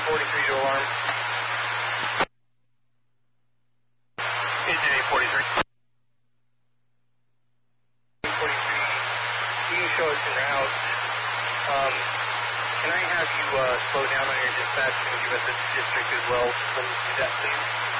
43 to alarm. Engine 843. 843, you can show us in your house. Can I have you slow down on your dispatch and give us a district as well? Let me do that, please.